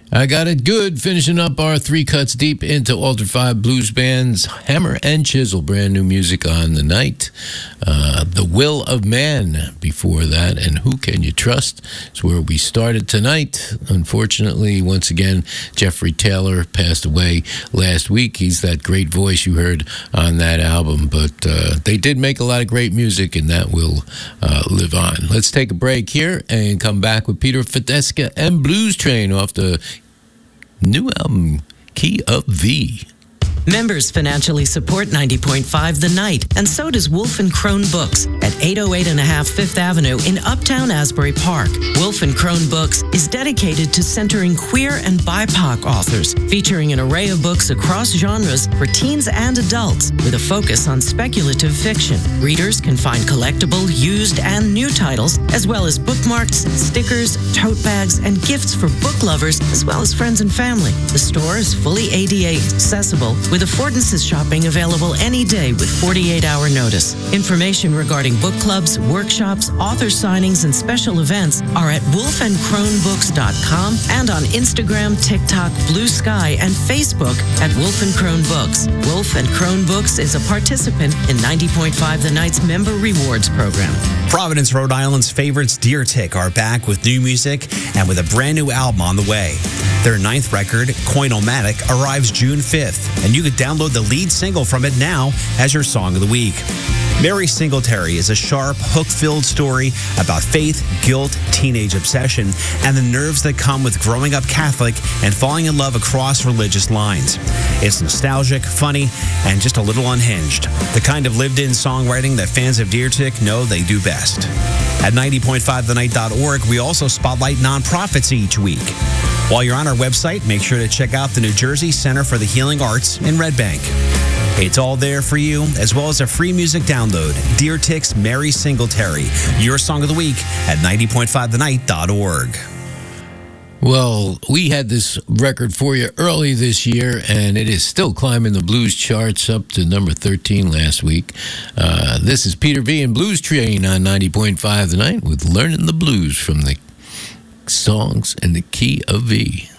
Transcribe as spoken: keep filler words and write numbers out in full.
I Got It Good, finishing up our three cuts deep into Altered Five Blues Band's Hammer and Chisel, brand new music on the night. Uh, The Will of Man before that, and Who Can You Trust is where we started tonight. Unfortunately, once again, Jeffrey Taylor passed away last week. He's that great voice you heard on that album, but uh, they did make a lot of great music, and that will uh, live on. Let's take a break here and come back with Peter Fidesca and Blues Train off the new album, Key of V. Members financially support ninety point five The Night, and so does Wolf and Crone Books at eight oh eight and a half Fifth Avenue in Uptown Asbury Park. Wolf and Crone Books is dedicated to centering queer and B I P O C authors, featuring an array of books across genres for teens and adults, with a focus on speculative fiction. Readers can find collectible, used, and new titles, as well as bookmarks, stickers, tote bags, and gifts for book lovers, as well as friends and family. The store is fully A D A accessible, with affordances shopping available any day with forty-eight hour notice. Information regarding book clubs, workshops, author signings, and special events are at wolf and crone books dot com and on Instagram, TikTok, Blue Sky, and Facebook at Wolf and Crone Books. Wolf and Crone Books is a participant in ninety point five The Night's Member Rewards Program. Providence, Rhode Island's favorites, Deer Tick, are back with new music and with a brand new album on the way. Their ninth record, Coinomatic, arrives June fifth, and you can download the lead single from it now as your song of the week. Mary Singletary is a sharp, hook-filled story about faith, guilt, teenage obsession, and the nerves that come with growing up Catholic and falling in love across religious lines. It's nostalgic, funny, and just a little unhinged. The kind of lived-in songwriting that fans of Deer Tick know they do best. At ninety point five the night dot org, we also spotlight nonprofits each week. While you're on our website, make sure to check out the New Jersey Center for the Healing Arts in Red Bank. It's all there for you, as well as a free music download. Deer Tick's Mary Singletary, your song of the week at ninety point five the night dot org. Well, we had this record for you early this year, and it is still climbing the blues charts up to number thirteen last week. Uh, this is Peter V and Blues Train on ninety point five The Night with Learning the Blues from the Songs and the Key of V.